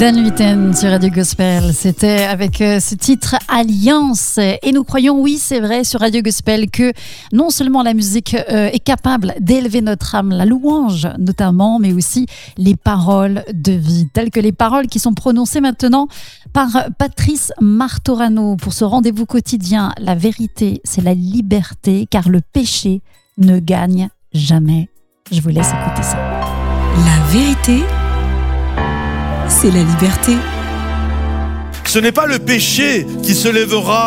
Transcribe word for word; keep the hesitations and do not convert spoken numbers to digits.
Dan Huiten sur Radio Gospel, c'était avec euh, ce titre Alliance. Et nous croyons, oui c'est vrai, sur Radio Gospel que non seulement la musique euh, est capable d'élever notre âme, la louange notamment, mais aussi les paroles de vie, telles que les paroles qui sont prononcées maintenant par Patrice Martorano pour ce rendez-vous quotidien. La vérité, c'est la liberté, car le péché ne gagne jamais. Je vous laisse écouter ça. La vérité, c'est la liberté. Ce n'est pas le péché qui se lèvera